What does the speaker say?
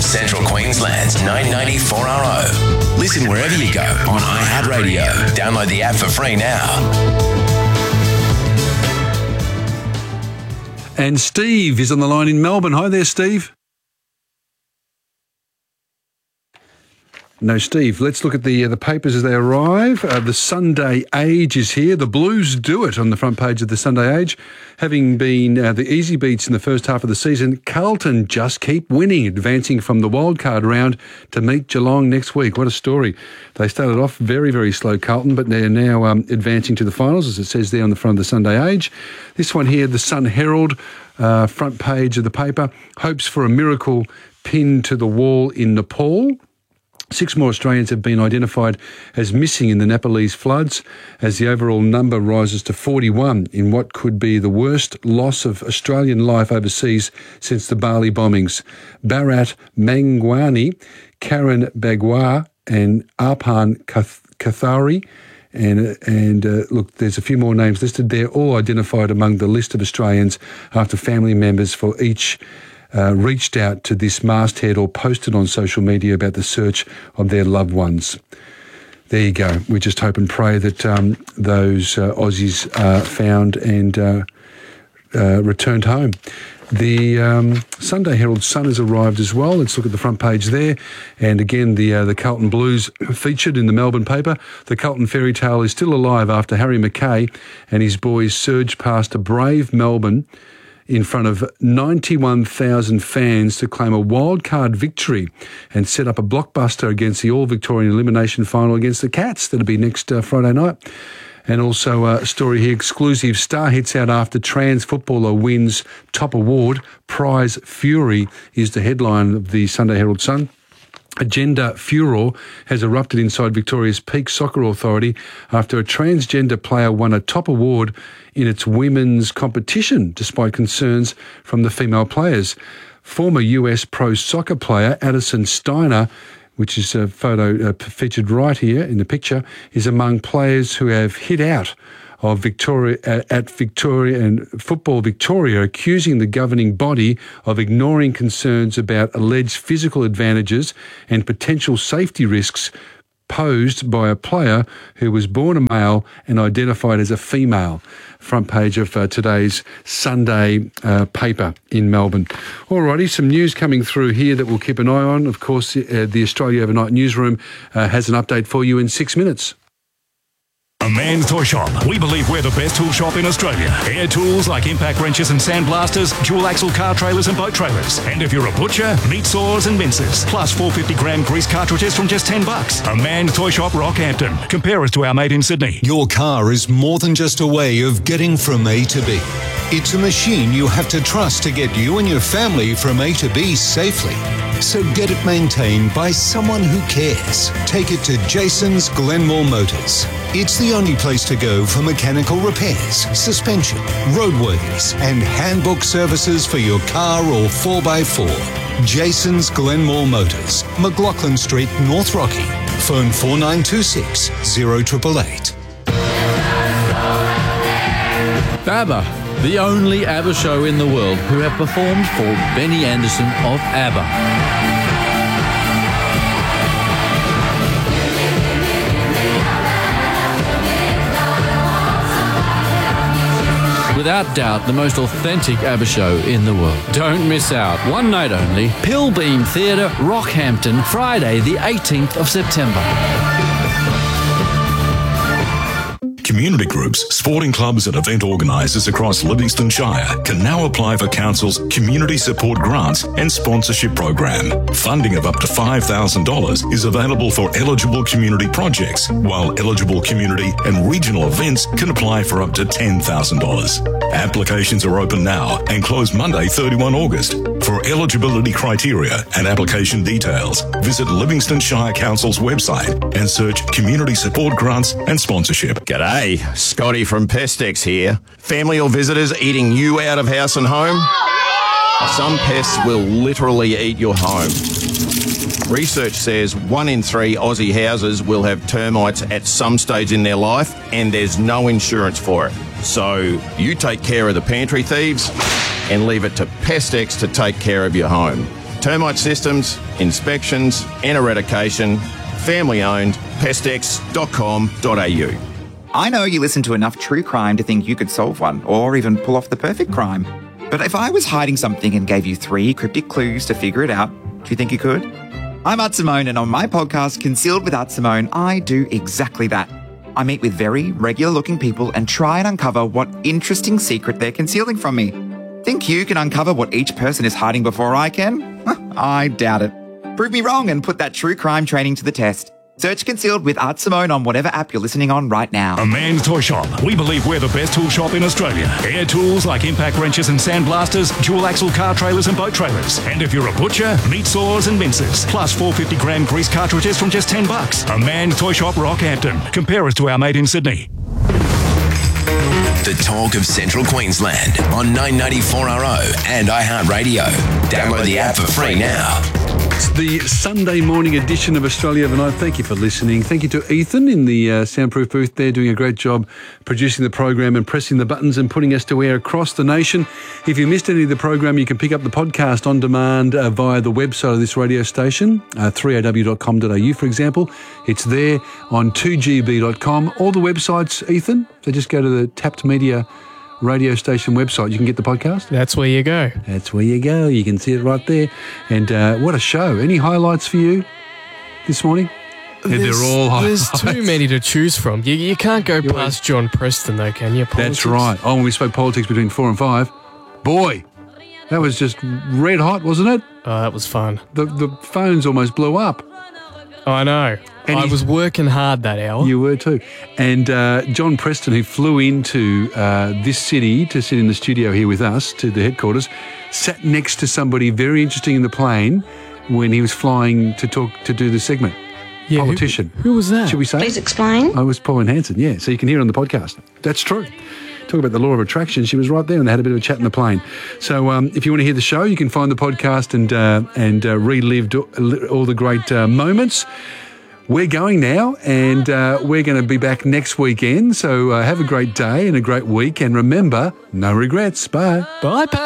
Central Queensland's 994RO. Listen wherever you go on iHeartRadio. Download the app for free now. And Steve is on the line in Melbourne. Hi there, Steve. No, Steve. Let's look at the papers as they arrive. The Sunday Age is here. The Blues do it on the front page of the Sunday Age. Having been the easy beats in the first half of the season, Carlton just keep winning, advancing from the wildcard round to meet Geelong next week. What a story. They started off very, very slow, Carlton, but they're now advancing to the finals, as it says there on the front of the Sunday Age. This one here, the Sun Herald, front page of the paper, hopes for a miracle pinned to the wall in Nepal. 6 more Australians have been identified as missing in the Nepalese floods, as the overall number rises to 41 in what could be the worst loss of Australian life overseas since the Bali bombings. Bharat Mangwani, Karen Bagwa and Arpan Kathari. And look, there's a few more names listed there, all identified among the list of Australians after family members for each reached out to this masthead or posted on social media about the search of their loved ones. There you go. We just hope and pray that those Aussies are found and returned home. The Sunday Herald Sun has arrived as well. Let's look at the front page there. And again, the Carlton Blues featured in the Melbourne paper. The Carlton fairy tale is still alive after Harry Mackay and his boys surged past a brave Melbourne in front of 91,000 fans to claim a wildcard victory and set up a blockbuster against the All-Victorian Elimination Final against the Cats. That'll be next Friday night. And also a story here, exclusive, Star hits out after trans footballer wins top award. Prize Fury is the headline of the Sunday Herald Sun. A gender furor has erupted inside Victoria's peak soccer authority after a transgender player won a top award in its women's competition, despite concerns from the female players. Former US pro soccer player Addison Steiner, which is a photo featured right here in the picture, is among players who have hit out of Victoria and Football Victoria, accusing the governing body of ignoring concerns about alleged physical advantages and potential safety risks posed by a player who was born a male and identified as a female. Front page of today's Sunday paper in Melbourne. Alrighty, some news coming through here that we'll keep an eye on. Of course, the Australia Overnight Newsroom has an update for you in 6 minutes. A Man's Toy Shop. We believe we're the best tool shop in Australia. Air tools like impact wrenches and sandblasters, dual axle car trailers and boat trailers. And if you're a butcher, meat saws and mincers. Plus 450-gram grease cartridges from just $10. A Man's Toy Shop, Rockhampton. Compare us to our mate in Sydney. Your car is more than just a way of getting from A to B. It's a machine you have to trust to get you and your family from A to B safely. So get it maintained by someone who cares. Take it to Jason's Glenmore Motors. It's the only place to go for mechanical repairs, suspension, roadworthies, and handbook services for your car or 4x4. Jason's Glenmore Motors, McLaughlin Street, North Rocky. Phone 4926 0888. ABBA, the only ABBA show in the world who have performed for Benny Andersson of ABBA. Without doubt, the most authentic ABBA show in the world. Don't miss out. One night only. Pilbeam Theatre, Rockhampton, Friday the 18th of September. Community groups, sporting clubs and event organisers across Livingston Shire can now apply for Council's Community Support Grants and Sponsorship Program. Funding of up to $5,000 is available for eligible community projects, while eligible community and regional events can apply for up to $10,000. Applications are open now and close Monday, 31 August. For eligibility criteria and application details, visit Livingston Shire Council's website and search Community Support Grants and Sponsorship. G'day, Scotty from Pestex here. Family or visitors eating you out of house and home? Some pests will literally eat your home. Research says 1 in 3 Aussie houses will have termites at some stage in their life, and there's no insurance for it. So you take care of the pantry thieves and leave it to Pestex to take care of your home. Termite systems, inspections and eradication. Family owned. Pestex.com.au. I know you listen to enough true crime to think you could solve one, or even pull off the perfect crime. But if I was hiding something and gave you 3 cryptic clues to figure it out, do you think you could? I'm Art Simone, and on my podcast, Concealed with Art Simone, I do exactly that. I meet with very regular-looking people and try and uncover what interesting secret they're concealing from me. Think you can uncover what each person is hiding before I can? I doubt it. Prove me wrong and put that true crime training to the test. Search Concealed with Art Simone on whatever app you're listening on right now. A Man's Toy Shop. We believe we're the best tool shop in Australia. Air tools like impact wrenches and sandblasters, dual axle car trailers and boat trailers. And if you're a butcher, meat saws and mincers. Plus 450-gram grease cartridges from just $10. A Man's Toy Shop, Rockhampton. Compare us to our mate in Sydney. The talk of Central Queensland on 994RO and iHeartRadio. Download the app for free now. It's the Sunday morning edition of Australia Overnight. Thank you for listening. Thank you to Ethan in the soundproof booth there, doing a great job producing the program and pressing the buttons and putting us to air across the nation. If you missed any of the program, you can pick up the podcast on demand via the website of this radio station, 3aw.com.au, for example. It's there on 2gb.com. All the websites, Ethan, so just go to the Tapped Media radio station website. You can get the podcast. That's where you go. That's where you go. You can see it right there. And what a show. Any highlights for you this morning? They're all highlights. There's too many to choose from. You can't go past John Preston, though, can you? Politics? That's right. Oh, when we spoke politics between 4 and 5, boy, that was just red hot, wasn't it? Oh, that was fun. The phones almost blew up. I know. And I was working hard that hour. You were too. And John Preston, who flew into this city to sit in the studio here with us, to the headquarters, sat next to somebody very interesting in the plane when he was flying to do the segment. Yeah, politician. Who was that? Should we say? Please explain. I was Pauline Hanson, yeah. So you can hear it on the podcast. That's true. Talk about the law of attraction. She was right there and they had a bit of a chat in the plane. So if you want to hear the show, you can find the podcast and relive all the great moments. We're going now, and we're going to be back next weekend. So have a great day and a great week. And remember, no regrets. Bye. Bye, Pat.